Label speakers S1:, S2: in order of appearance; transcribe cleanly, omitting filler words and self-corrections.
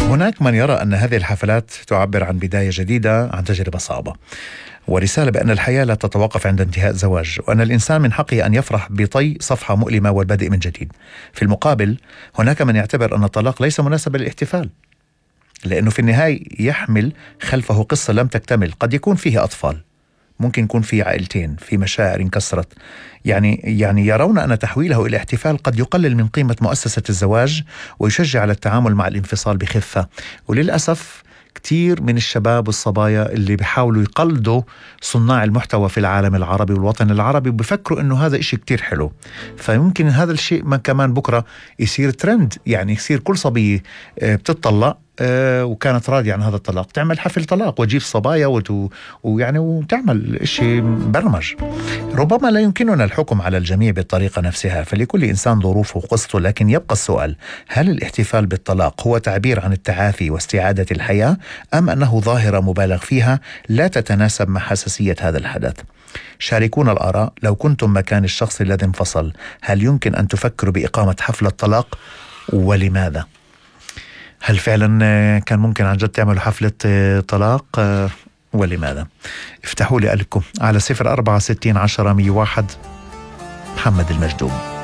S1: هناك من يرى أن هذه الحفلات تعبر عن بداية جديدة، عن تجربة صعبة، ورسالة بأن الحياة لا تتوقف عند انتهاء زواج، وأن الإنسان من حقه أن يفرح بطي صفحة مؤلمة والبدء من جديد. في المقابل هناك من يعتبر أن الطلاق ليس مناسبا للاحتفال، لأنه في النهاية يحمل خلفه قصة لم تكتمل. قد يكون فيه أطفال، ممكن يكون في عائلتين، في مشاعر انكسرت. يعني يرون أن تحويله إلى احتفال قد يقلل من قيمة مؤسسة الزواج ويشجع على التعامل مع الانفصال بخفة. وللأسف كتير من الشباب والصبايا اللي بيحاولوا يقلدوا صناع المحتوى في العالم العربي والوطن العربي بفكروا انه هذا اشي كتير حلو، فيمكن هذا الشيء ما كمان بكرة يصير ترند، يعني يصير كل صبية بتطلق وكانت راضية عن هذا الطلاق تعمل حفل طلاق وتجيب صبايا ويعني وتعمل اشي برمج. ربما لا يمكننا الحكم على الجميع بالطريقة نفسها، فلكل إنسان ظروفه وقصته، لكن يبقى السؤال: هل الاحتفال بالطلاق هو تعبير عن التعافي واستعادة الحياة، أم أنه ظاهرة مبالغ فيها لا تتناسب مع حساسية هذا الحدث؟ شاركونا الآراء. لو كنتم مكان الشخص الذي انفصل، هل يمكن أن تفكروا بإقامة حفلة طلاق؟ ولماذا؟ هل فعلا كان ممكن عن جد تعملوا حفلة طلاق؟ ولماذا؟ افتحوا لي قلبكم على 0460 10 101. محمد المجدوب.